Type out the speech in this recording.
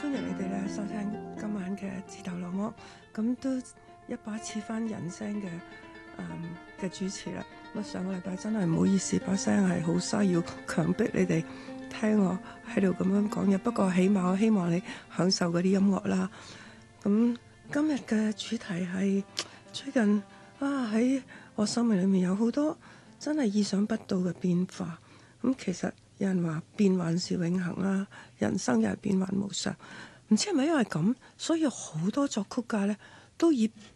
歡迎你哋咧收聽今晚嘅自投羅網，咁都一把似翻人聲嘅主持啦。咁上個禮拜真係唔好意思，把聲係好沙，要強迫你哋聽我喺度咁樣講嘢。不過起碼我希望你享受嗰啲音樂啦。咁今日嘅主題係最近喺我生命裏面有好多真係意想不到嘅變化。咁其實有人話變幻是永恆啦，人生又係變幻無常。唔知係咪因為咁，所以好多作曲家呢都以